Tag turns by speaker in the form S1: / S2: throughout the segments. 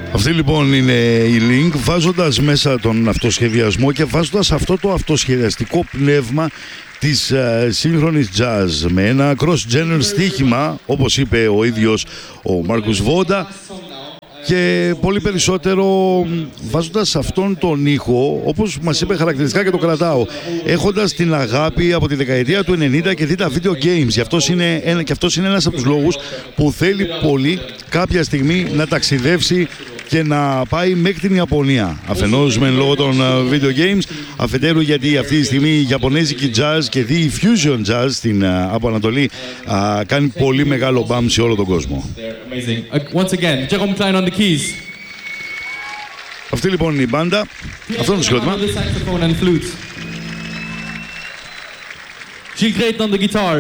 S1: Αυτή λοιπόν είναι η Link, βάζοντας μέσα τον αυτοσχεδιασμό και βάζοντας αυτό το αυτοσχεδιαστικό πνεύμα της σύγχρονης jazz με ένα cross-genre στοίχημα, όπως είπε ο ίδιος ο Μάρκους Βόντα, και πολύ περισσότερο βάζοντας αυτόν τον ήχο, όπως μας είπε χαρακτηριστικά και το κρατάω, έχοντας την αγάπη από τη δεκαετία του 90 και δει τα video games. Και αυτός είναι ένας από τους λόγους που θέλει πολύ κάποια στιγμή να ταξιδεύσει και να πάει μέχρι την Ιαπωνία. Αφενός μεν λόγω των video games, αφετέρου γιατί αυτή τη στιγμή η Ιαπωνέζικη jazz και η fusion jazz στην από Ανατολή κάνει πολύ μεγάλο μπαμ σε όλο τον κόσμο.
S2: Once again, Jerome Klein on the keys.
S1: Αυτή λοιπόν είναι η μπάντα. Αυτό είναι το συγκρότημα.
S2: Gilles Creighton on the guitar.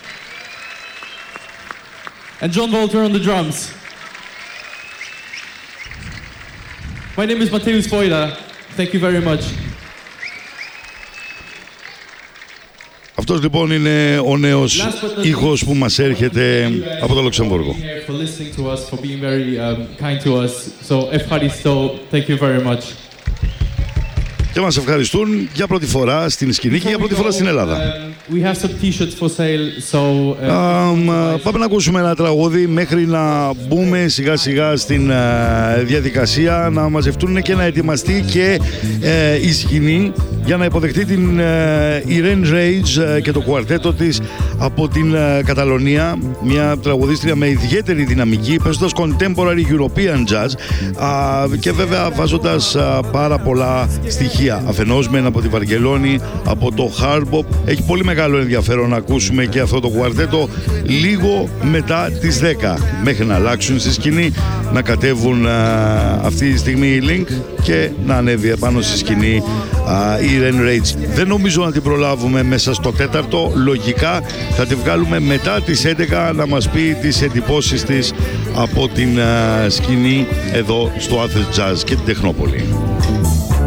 S2: And John Walter on the drums. My name is Mateusz Wojda. Thank you very much.
S1: Αυτός λοιπόν είναι ο νέος ήχος που μας έρχεται από το Λουξεμβούργο. Και μας ευχαριστούν για πρώτη φορά στην σκηνή και για πρώτη φορά στην Ελλάδα. Πάμε να ακούσουμε ένα τραγούδι μέχρι να μπούμε σιγά σιγά στην διαδικασία να μαζευτούν και να ετοιμαστεί και η σκηνή για να υποδεχτεί την Irene Rage και το κουαρτέτο της από την Καταλωνία, μια τραγουδίστρια με ιδιαίτερη δυναμική, παίζοντας contemporary European jazz και βέβαια βάζοντας πάρα πολλά στοιχεία. Αφενός μεν από τη Βαρκελόνη, από το hard bop. Έχει πολύ μεγάλο ενδιαφέρον να ακούσουμε και αυτό το κουαρτέτο λίγο μετά τις 10, μέχρι να αλλάξουν στη σκηνή, να κατέβουν αυτή τη στιγμή η Link και να ανέβει επάνω στη σκηνή η Irene Rage. Δεν νομίζω να την προλάβουμε μέσα στο τέταρτο. Λογικά θα τη βγάλουμε μετά τις 11 να μας πει τις εντυπώσεις της από την σκηνή εδώ στο Athens Jazz και την Τεχνόπολη.